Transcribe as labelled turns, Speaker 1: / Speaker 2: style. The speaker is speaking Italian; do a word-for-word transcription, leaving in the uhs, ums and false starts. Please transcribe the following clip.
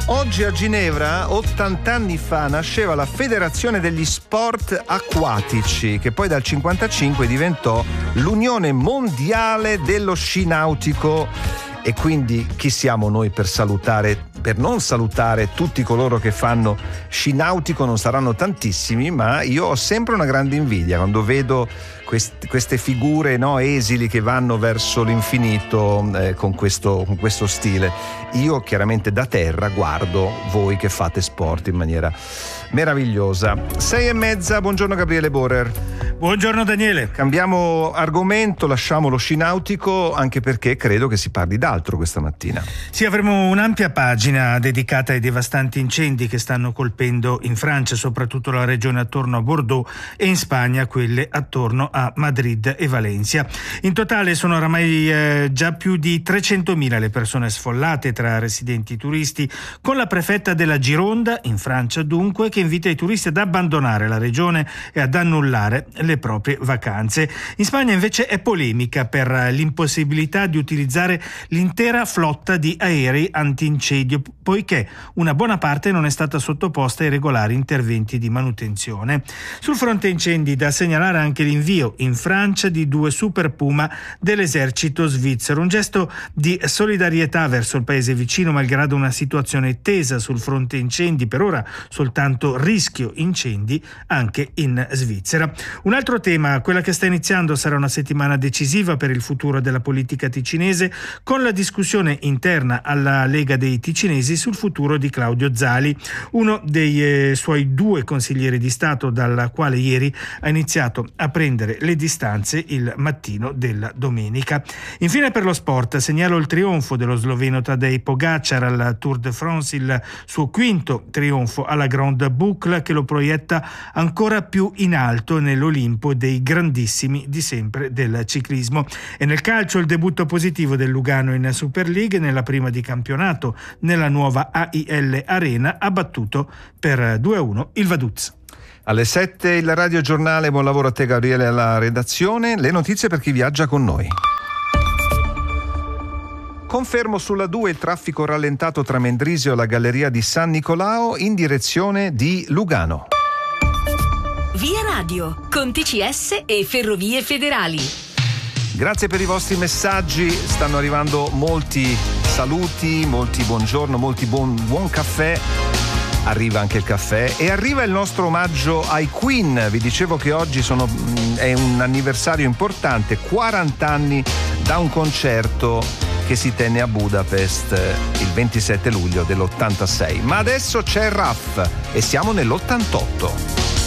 Speaker 1: Oggi a Ginevra, ottanta anni fa, nasceva la Federazione degli Sport Acquatici, che poi dal cinquantacinque diventò l'Unione Mondiale dello Sci Nautico. E quindi chi siamo noi per salutare, per non salutare tutti coloro che fanno sci nautico? Non saranno tantissimi, ma io ho sempre una grande invidia quando vedo quest, queste figure, no, esili che vanno verso l'infinito eh, con, questo, con questo stile. Io chiaramente da terra guardo voi che fate sport in maniera meravigliosa. Sei e mezza, buongiorno Gabriele Borer.
Speaker 2: Buongiorno Daniele.
Speaker 1: Cambiamo argomento, lasciamo lo sci nautico, anche perché credo che si parli d'altro questa mattina.
Speaker 2: Sì, avremo un'ampia pagina dedicata ai devastanti incendi che stanno colpendo in Francia, soprattutto la regione attorno a Bordeaux, e in Spagna quelle attorno a Madrid e Valencia. In totale sono oramai eh, già più di trecentomila le persone sfollate tra residenti e turisti, con la prefetta della Gironda, in Francia dunque, che invita i turisti ad abbandonare la regione e ad annullare le proprie vacanze. In Spagna invece è polemica per l'impossibilità di utilizzare l'intera flotta di aerei antincendio, poiché una buona parte non è stata sottoposta ai regolari interventi di manutenzione. Sul fronte incendi da segnalare anche l'invio in Francia di due Super Puma dell'esercito svizzero, un gesto di solidarietà verso il paese vicino malgrado una situazione tesa sul fronte incendi, per ora soltanto rischio incendi anche in Svizzera. Un altro tema, quella che sta iniziando, sarà una settimana decisiva per il futuro della politica ticinese, con la discussione interna alla Lega dei Ticinesi sul futuro di Claudio Zali, uno dei eh, suoi due consiglieri di Stato, dal quale ieri ha iniziato a prendere le distanze il mattino della domenica. Infine, per lo sport, segnalo il trionfo dello sloveno Tadej Pogacar al Tour de France, il suo quinto trionfo alla Grande Boucle, che lo proietta ancora più in alto nell'Olimpo dei grandissimi di sempre del ciclismo. E nel calcio il debutto positivo del Lugano in Super League, nella prima di campionato nella nuova A I L Arena, ha battuto per due a uno il Vaduz.
Speaker 1: Alle sette il Radio Giornale, buon lavoro a te Gabriele alla redazione. Le notizie per chi viaggia con noi. Confermo sulla due il traffico rallentato tra Mendrisio e la galleria di San Nicolao in direzione di Lugano.
Speaker 3: Via Radio, con T C S e Ferrovie Federali.
Speaker 1: Grazie per i vostri messaggi, stanno arrivando molti saluti, molti buongiorno, molti buon, buon caffè. Arriva anche il caffè e arriva il nostro omaggio ai Queen. Vi dicevo che oggi sono, è un anniversario importante, quaranta anni da un concerto che si tenne a Budapest il ventisette luglio dell'ottantasei. Ma adesso c'è Raff e siamo nell'ottantotto.